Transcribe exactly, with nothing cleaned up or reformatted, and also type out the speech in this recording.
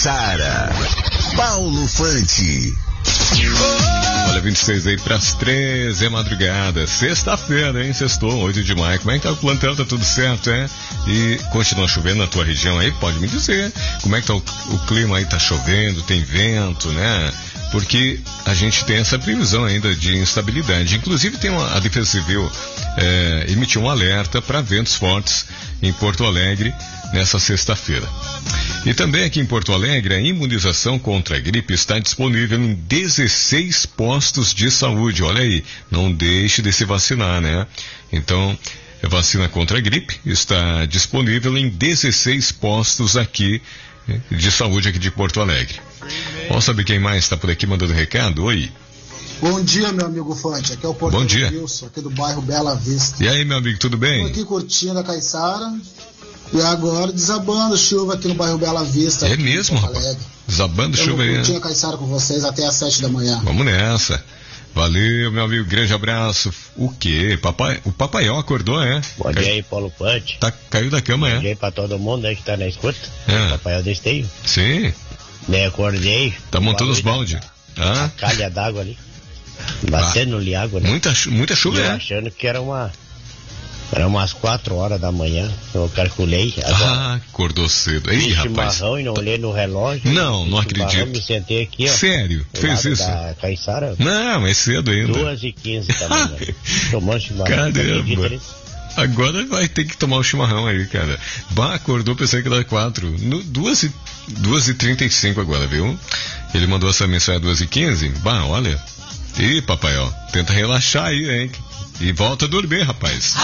Caiçara, Paulo Fante. Olha, vinte e seis aí pras treze, é madrugada, sexta-feira, hein, sextou, oito de maio. Como é que tá o plantão? Tá tudo certo, é? E continua chovendo na tua região aí? Pode me dizer como é que tá o, o clima aí? Tá chovendo, tem vento, né? Porque a gente tem essa previsão ainda de instabilidade. Inclusive tem uma, a Defesa Civil é, emitiu um alerta para ventos fortes em Porto Alegre nessa sexta-feira. E também aqui em Porto Alegre, a imunização contra a gripe está disponível em dezesseis postos de saúde. Olha aí, não deixe de se vacinar, né? Então, a vacina contra a gripe está disponível em dezesseis postos aqui de saúde aqui de Porto Alegre. Vamos saber quem mais está por aqui mandando recado? Oi. Bom dia, meu amigo Fante. Aqui é o Porto Bom dia. Wilson, aqui do bairro Bela Vista. E aí, meu amigo, tudo bem? Estou aqui curtindo a Caiçara. E agora desabando chuva aqui no bairro Bela Vista. É mesmo, rapaz? Desabando chuva aí, né? Curtindo a Caiçara com vocês até às sete da manhã. Vamos nessa. Valeu, meu amigo, grande abraço. O quê? Papai, o papaião acordou, é? Bom dia aí, Paulo Pante. Tá, caiu da cama, é? Bom dia aí pra todo mundo aí que tá na escuta. É. Papaião do Esteio. Sim. Me acordei. Tá montando os balde. Ah? A calha d'água ali. Batendo ali água, né? Muita, muita chuva, eu é? achando que era uma... Era umas quatro horas da manhã, eu calculei. Agora, ah, acordou cedo. Ei, rapaz. Chimarrão e não olhei no relógio. Não, não acredito. Me sentei aqui, ó. Sério? Fez isso? Da Caiçara. Não, é cedo ainda. duas e quinze da manhã. Tomando chimarrão. Caramba. Agora vai ter que tomar o chimarrão aí, cara. Bah, acordou, pensei que era quatro. No, duas e trinta e cinco agora, viu? Ele mandou essa mensagem às duas e quinze. Bah, olha. Ih, papai, ó. Tenta relaxar aí, hein? E volta a dormir, rapaz.